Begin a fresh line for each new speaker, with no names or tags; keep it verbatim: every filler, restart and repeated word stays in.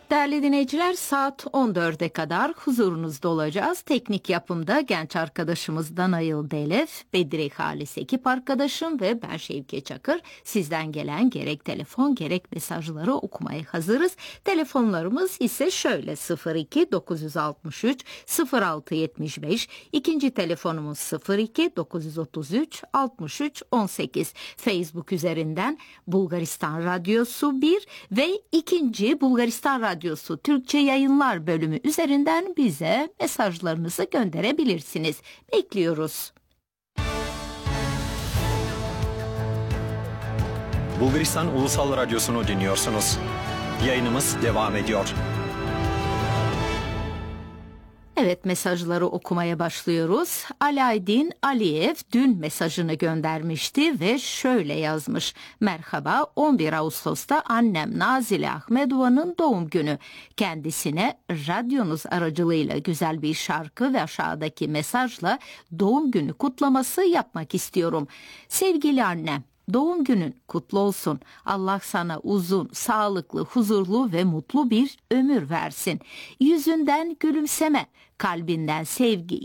Değerli dinleyiciler, saat on dörde kadar huzurunuzda olacağız. Teknik yapımda genç arkadaşımız Danayıl Delef, Bedri Halis ekip arkadaşım ve ben Şevki Çakır. Sizden gelen gerek telefon gerek mesajları okumaya hazırız. Telefonlarımız ise şöyle: sıfır iki dokuz altı üç sıfır altı yetmiş beş, ikinci telefonumuz sıfır iki dokuz otuz üç altmış üç on sekiz. Facebook üzerinden Bulgaristan Radyosu bir ve ikinci Bulgaristan Radyosu Türkçe Yayınlar bölümü üzerinden bize mesajlarınızı gönderebilirsiniz. Bekliyoruz.
Bulgaristan Ulusal Radyosu'nu dinliyorsunuz. Yayınımız devam ediyor.
Evet, mesajları okumaya başlıyoruz. Alaydin Aliyev dün mesajını göndermişti ve şöyle yazmış: Merhaba, on bir Ağustos'ta annem Nazile Ahmedova'nın doğum günü. Kendisine radyonuz aracılığıyla güzel bir şarkı ve aşağıdaki mesajla doğum günü kutlaması yapmak istiyorum. Sevgili annem, doğum günün kutlu olsun. Allah sana uzun, sağlıklı, huzurlu ve mutlu bir ömür versin. Yüzünden gülümseme, kalbinden sevgi,